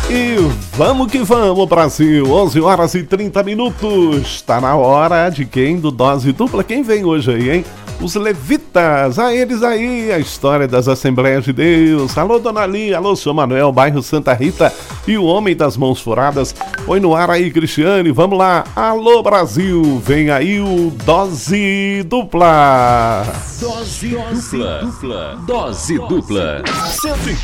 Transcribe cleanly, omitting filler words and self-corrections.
E vamos que vamos, Brasil. 11 horas e 30 minutos. Tá na hora de quem? Do Dose Dupla. Quem vem hoje aí, hein? Os levitas, a eles aí, a história das Assembleias de Deus. Alô, Dona Lia, alô, Sr. Manuel, bairro Santa Rita e o Homem das Mãos Furadas. Põe no ar aí, Cristiane, vamos lá. Alô, Brasil, vem aí o Dose Dupla. Dose dupla. Dose dupla.